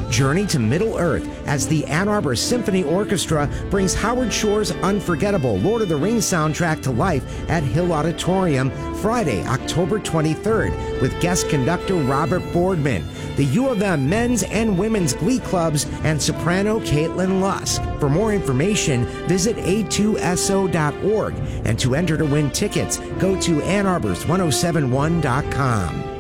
Journey to Middle-earth as the Ann Arbor Symphony Orchestra brings Howard Shore's unforgettable Lord of the Rings soundtrack to life at Hill Auditorium Friday, October 23rd with guest conductor Robert Boardman, the U of M men's and women's glee clubs, and soprano Caitlin Lusk. For more information, visit a2so.org, and to enter to win tickets, go to AnnArbors1071.com.